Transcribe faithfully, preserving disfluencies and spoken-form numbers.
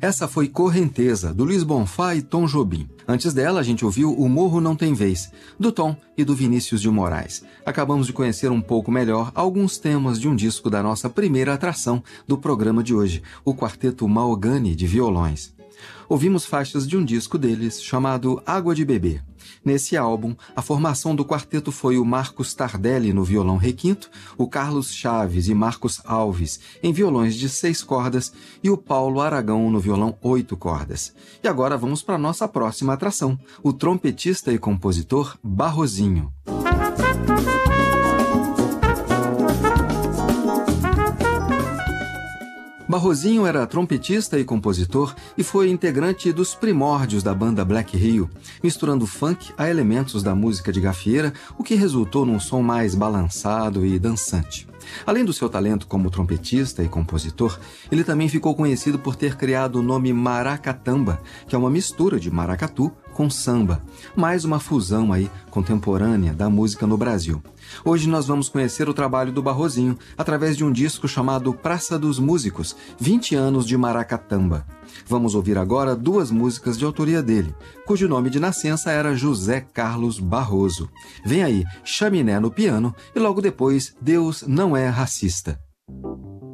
Essa foi Correnteza, do Luiz Bonfá e Tom Jobim. Antes dela, a gente ouviu O Morro Não Tem Vez, do Tom e do Vinícius de Moraes. Acabamos de conhecer um pouco melhor alguns temas de um disco da nossa primeira atração do programa de hoje, o Quarteto Mahogany de violões. Ouvimos faixas de um disco deles chamado Água de Beber. Nesse álbum, a formação do quarteto foi o Marcos Tardelli no violão requinto, o Carlos Chaves e Marcos Alves em violões de seis cordas e o Paulo Aragão no violão oito cordas. E agora vamos para a nossa próxima atração, o trompetista e compositor Barrozinho. Barrozinho era trompetista e compositor e foi integrante dos primórdios da banda Black Rio, misturando funk a elementos da música de gafieira, o que resultou num som mais balançado e dançante. Além do seu talento como trompetista e compositor, ele também ficou conhecido por ter criado o nome Maracatamba, que é uma mistura de maracatu com samba, mais uma fusão aí contemporânea da música no Brasil. Hoje nós vamos conhecer o trabalho do Barrozinho através de um disco chamado Praça dos Músicos, vinte anos de Maracatamba. Vamos ouvir agora duas músicas de autoria dele, cujo nome de nascença era José Carlos Barroso. Vem aí Chaminé no piano e logo depois Deus Não É Racista.